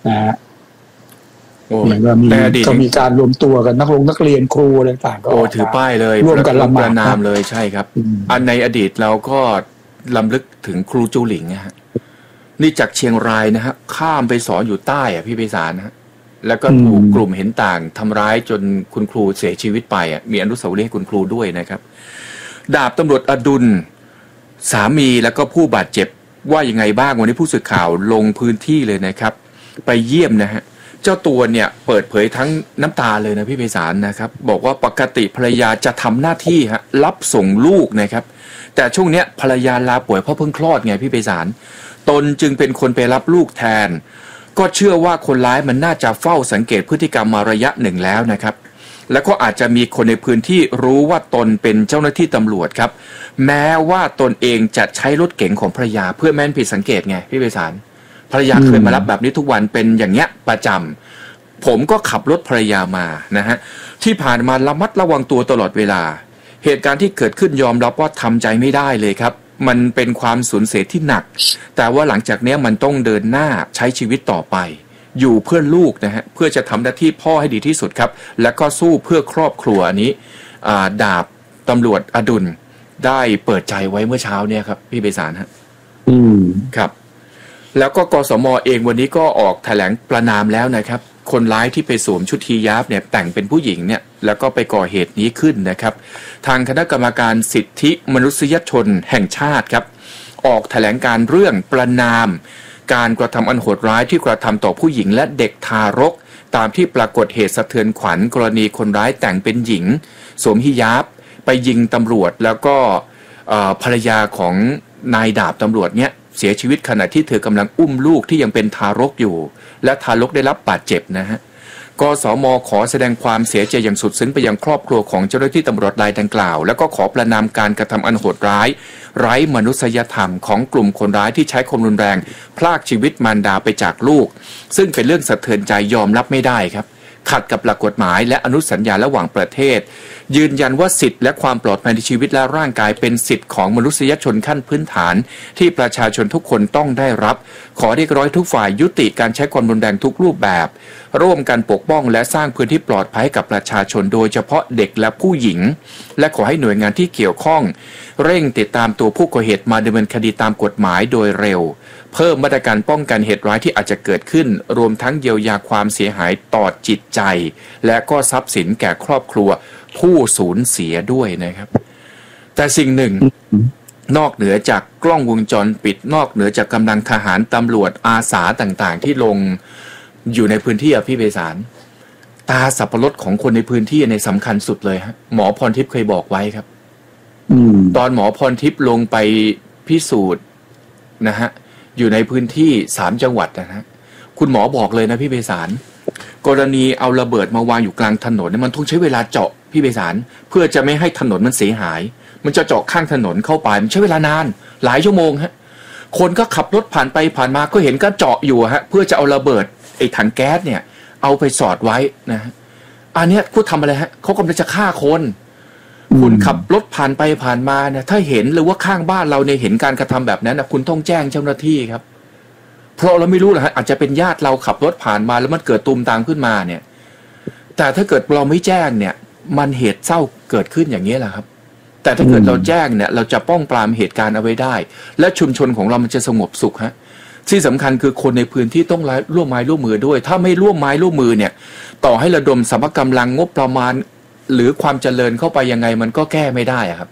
นะฮะเนี่ยก็มีการรวมตัวกันนักเรียนครูอะไรต่างก็ถือป้ายเลยร่วมกันละหมาดนามเลยใช่ครับอันในอดีตเราก็ลำลึกถึงครูจูหลิงนะฮะนี่จากเชียงรายนะฮะข้ามไปสอนอยู่ใต้พี่ไพศาลนะฮะแล้วก็ถูกกลุ่มเห็นต่างทำร้ายจนคุณครูเสียชีวิตไปมีอนุสาวรีย์ให้คุณครูด้วยนะครับดาบตำรวจอดุลสามีแล้วก็ผู้บาดเจ็บว่ายังไงบ้างวันนี้ผู้สื่อข่าวลงพื้นที่เลยนะครับไปเยี่ยมนะฮะเจ้าตัวเนี่ยเปิดเผยทั้งน้ำตาเลยนะพี่ไพศาลนะครับบอกว่าปกติภรรยาจะทำหน้าที่รับส่งลูกนะครับแต่ช่วงเนี้ยภรรยาลาป่วยเพราะเพิ่งคลอดไงพี่ไพศาลตนจึงเป็นคนไปรับลูกแทนก็เชื่อว่าคนร้ายมันน่าจะเฝ้าสังเกตพฤติกรรมมาระยะหนึ่งแล้วนะครับแล้วก็อาจจะมีคนในพื้นที่รู้ว่าตนเป็นเจ้าหน้าที่ตำรวจครับแม้ว่าตนเองจะใช้รถเก๋งของภรรยาเพื่อแม่นผิดสังเกตไงพี่ไพศาลภรรยาเคยมารับแบบนี้ทุกวันเป็นอย่างเงี้ยประจำผมก็ขับรถภรรยามานะฮะที่ผ่านมาระมัดระวังตัวตลอดเวลาเหตุการณ์ที่เกิดขึ้นยอมรับว่าทำใจไม่ได้เลยครับมันเป็นความสูญเสียที่หนักแต่ว่าหลังจากนี้มันต้องเดินหน้าใช้ชีวิตต่อไปอยู่เพื่อลูกนะฮะเพื่อจะทำหน้าที่พ่อให้ดีที่สุดครับแล้วก็สู้เพื่อครอบครัวนี้ดาบตำรวจอดุลได้เปิดใจไว้เมื่อเช้าเนี่ยครับพี่ไพศาลฮะครับแล้วก็กสม.เองวันนี้ก็ออกแถลงประณามแล้วนะครับคนร้ายที่ไปสวมชุดฮีญาบเนี่ยแต่งเป็นผู้หญิงเนี่ยแล้วก็ไปก่อเหตุนี้ขึ้นนะครับทางคณะกรรมการสิทธิมนุษยชนแห่งชาติครับออกแถลงการเรื่องประณามการกระทำอันโหดร้ายที่กระทำต่อผู้หญิงและเด็กทารกตามที่ปรากฏเหตุสะเทือนขวัญกรณีคนร้ายแต่งเป็นหญิงสวมฮีญาบไปยิงตำรวจแล้วก็ภรรยาของนายดาบตำรวจเนี่ยเสียชีวิตขณะที่เธอกำลังอุ้มลูกที่ยังเป็นทารกอยู่และทารกได้รับบาดเจ็บนะฮะกสม.ขอแสดงความเสียใจอย่างสุดซึ้งไปยังครอบครัวของเจ้าหน้าที่ตำรวจรายดังกล่าวแล้วก็ขอประณามการกระทำอันโหดร้ายไร้มนุษยธรรมของกลุ่มคนร้ายที่ใช้ความรุนแรงพรากชีวิตมารดาไปจากลูกซึ่งเป็นเรื่องสะเทือนใจยอมรับไม่ได้ครับขัดกับหลักกฎหมายและอนุสัญญาระหว่างประเทศยืนยันว่าสิทธิและความปลอดภัยในชีวิตและร่างกายเป็นสิทธิของมนุษยชนขั้นพื้นฐานที่ประชาชนทุกคนต้องได้รับขอเรียกร้องทุกฝ่ายยุติการใช้ความรุนแรงทุกรูปแบบร่วมกันปกป้องและสร้างพื้นที่ปลอดภัยกับประชาชนโดยเฉพาะเด็กและผู้หญิงและขอให้หน่วยงานที่เกี่ยวข้องเร่งติดตามตัวผู้ก่อเหตุมาดำเนินคดีตามกฎหมายโดยเร็วเพิ่มมาตรการป้องกันเหตุร้ายที่อาจจะเกิดขึ้นรวมทั้งเยียวยาความเสียหายต่อจิตใจและก็ทรัพย์สินแก่ครอบครัวผู้สูญเสียด้วยนะครับแต่สิ่งหนึ่งนอกเหนือจากกล้องวงจรปิดนอกเหนือจากกำลังทหารตำรวจอาสาต่างๆที่ลงอยู่ในพื้นที่พี่ไพศาลตาสับปะรดของคนในพื้นที่ในสำคัญสุดเลยฮะหมอพรทิพย์เคยบอกไว้ครับตอนหมอพรทิพย์ลงไปพิสูจน์นะฮะอยู่ในพื้นที่3จังหวัดนะฮะคุณหมอบอกเลยนะพี่ไพศาลกรณีเอาระเบิดมาวางอยู่กลางถนนเนี่ยมันต้องใช้เวลาเจาะพี่ไพศาลเพื่อจะไม่ให้ถนนมันเสียหายมันจะเจาะข้างถนนเข้าไปมันใช้เวลานานหลายชั่วโมงฮะคนก็ขับรถผ่านไปผ่านมาก็เห็นก็เจาะอยู่ฮะเพื่อจะเอาระเบิดไอ้ถังแก๊สเนี่ยเอาไปสอดไว้นะฮะอันเนี้ยคุณทำอะไรฮะเขากำลังจะฆ่าคนคุณขับรถผ่านไปผ่านมาเนี่ยถ้าเห็นหรือว่าข้างบ้านเราเนี่ยเห็นการกระทำแบบนั้นนะคุณต้องแจ้งเจ้าหน้าที่ครับเพราะเราไม่รู้นะฮะอาจจะเป็นญาติเราขับรถผ่านมาแล้วมันเกิดตูมตามขึ้นมาเนี่ยแต่ถ้าเกิดเราไม่แจ้งเนี่ยมันเหตุเศร้าเกิดขึ้นอย่างนี้แหละครับแต่ถ้าเกิดเราแจ้งเนี่ยเราจะป้องปรามเหตุการณ์เอาไว้ได้และชุมชนของเรามันจะสงบสุขฮะที่สำคัญคือคนในพื้นที่ต้องร่วมไม้ร่วมมือด้วยถ้าไม่ร่วมไม้ร่วมมือเนี่ยต่อให้ระดมสรรพกำลังงบประมาณหรือความเจริญเข้าไปยังไงมันก็แก้ไม่ได้ครับ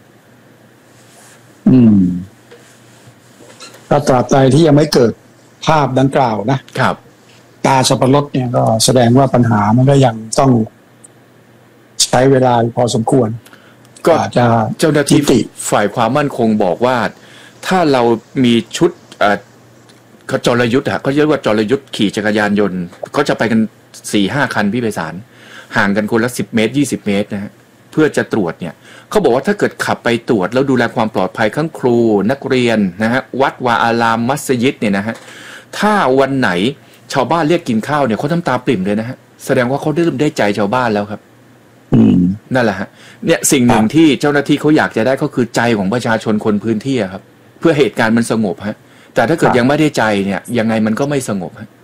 ถ้าตราบใดที่ยังไม่เกิดภาพดังกล่าวนะครับตาสับปะรดเนี่ยก็แสดงว่าปัญหามันก็ยังต้องใช้เวลาพอสมควรก็จะเจ้าหน้าที่ฝ่ายความมั่นคงบอกว่าถ้าเรามีชุดเขาจรยุทธ์เขาเรียกว่าจรยุทธ์ขี่จักรยานยนต์เขาจะไปกัน 4-5 คันพี่ไพศาลห่างกันคนละ10 เมตร 20 เมตรนะฮะเพื่อจะตรวจเนี่ยเขาบอกว่าถ้าเกิดขับไปตรวจแล้วดูแลความปลอดภัยทั้งครูนักเรียนนะฮะวัดวาอารามมัสยิดเนี่ยนะฮะถ้าวันไหนชาวบ้านเรียกกินข้าวเนี่ยเขาน้ำตาปริ่มเลยนะฮะแสดงว่าเขาเริ่มได้ใจชาวบ้านแล้วครับนั่นแหละฮะเนี่ยสิ่งหนึ่งที่เจ้าหน้าที่เขาอยากจะได้ก็คือใจของประชาชนคนพื้นที่ครับเพื่อเหตุการณ์มันสงบฮะแต่ถ้าเกิดยังไม่ได้ใจเนี่ยยังไงมันก็ไม่สงบฮะ